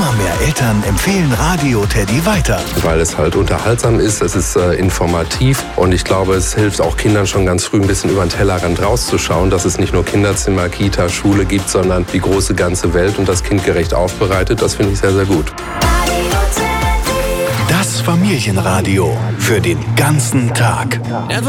Immer mehr Eltern empfehlen Radio Teddy weiter. Weil es halt unterhaltsam ist, es ist informativ und ich glaube, es hilft auch Kindern schon ganz früh ein bisschen über den Tellerrand rauszuschauen, dass es nicht nur Kinderzimmer, Kita, Schule gibt, sondern die große ganze Welt und das kindgerecht aufbereitet. Das finde ich sehr, sehr gut. Das Familienradio für den ganzen Tag.